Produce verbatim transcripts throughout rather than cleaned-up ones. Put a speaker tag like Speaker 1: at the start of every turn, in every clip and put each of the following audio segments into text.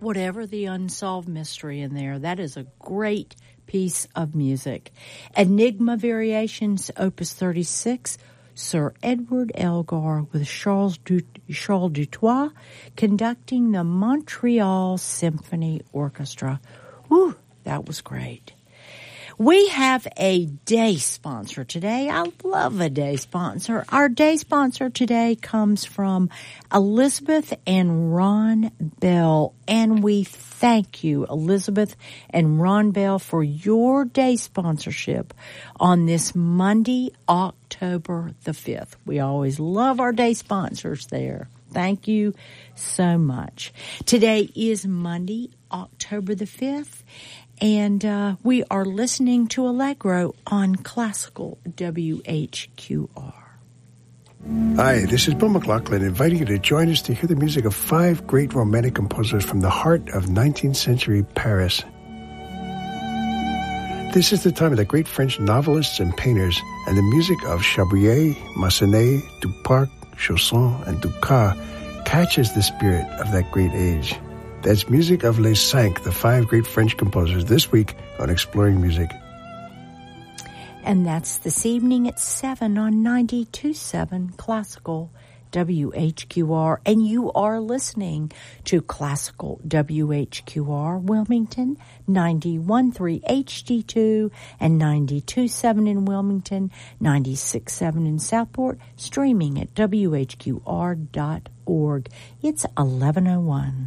Speaker 1: whatever the unsolved mystery in there. That is a great piece of music. Enigma Variations, Opus thirty-six, Sir Edward Elgar with Charles, du- Charles Dutoit conducting the Montreal Symphony Orchestra. Whew, that was great. We have a day sponsor today. I love a day sponsor. Our day sponsor today comes from Elizabeth and Ron Bell, and we thank you, Elizabeth and Ron Bell, for your day sponsorship on this Monday, October the fifth. We always love our day sponsors there. Thank you so much. Today is Monday, October the fifth. And uh, we are listening to Allegro on Classical W H Q R.
Speaker 2: Hi, this is Bill McLaughlin, inviting you to join us to hear the music of five great romantic composers from the heart of nineteenth century Paris. This is the time of the great French novelists and painters, and the music of Chabrier, Massenet, Duparc, Chausson, and Dukas catches the spirit of that great age. That's music of Les Cinq, the five great French composers, this week on Exploring Music.
Speaker 1: And that's this evening at seven on ninety-two point seven Classical W H Q R. And you are listening to Classical W H Q R, Wilmington, ninety-one point three H D two, and ninety-two point seven in Wilmington, ninety-six point seven in Southport, streaming at W H Q R dot org. It's eleven oh one.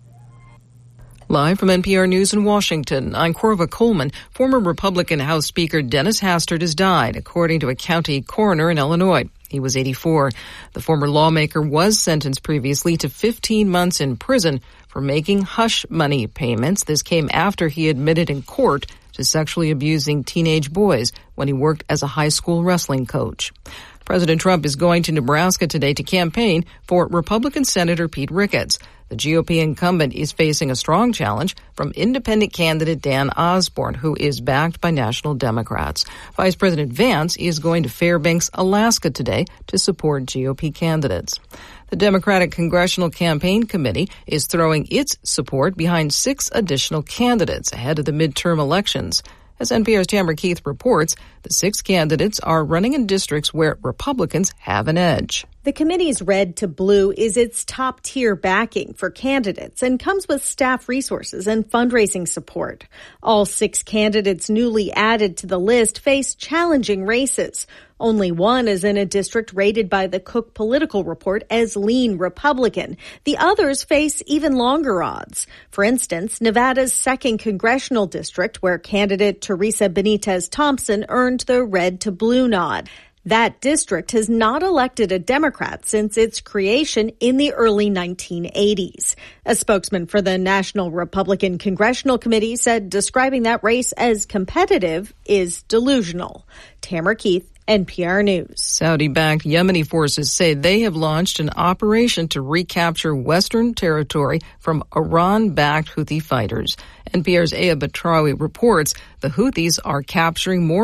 Speaker 3: Live from N P R News in Washington, I'm Corva Coleman. Former Republican House Speaker Dennis Hastert has died, according to a county coroner in Illinois. He was eighty-four. The former lawmaker was sentenced previously to fifteen months in prison for making hush money payments. This came after he admitted in court to sexually abusing teenage boys when he worked as a high school wrestling coach. President Trump is going to Nebraska today to campaign for Republican Senator Pete Ricketts. The G O P incumbent is facing a strong challenge from independent candidate Dan Osborne, who is backed by national Democrats. Vice President Vance is going to Fairbanks, Alaska today to support G O P candidates. The Democratic Congressional Campaign Committee is throwing its support behind six additional candidates ahead of the midterm elections. As N P R's Tamara Keith reports, the six candidates are running in districts where Republicans have an edge.
Speaker 4: The committee's red to blue is its top-tier backing for candidates and comes with staff resources and fundraising support. All six candidates newly added to the list face challenging races. Only one is in a district rated by the Cook Political Report as lean Republican. The others face even longer odds. For instance, Nevada's second congressional district, where candidate Teresa Benitez Thompson earned the red to blue nod. That district has not elected a Democrat since its creation in the early nineteen eighties. A spokesman for the National Republican Congressional Committee said describing that race as competitive is delusional. Tamara Keith, N P R News.
Speaker 3: Saudi-backed Yemeni forces say they have launched an operation to recapture Western territory from Iran-backed Houthi fighters. N P R's Aya Batrawi reports the Houthis are capturing more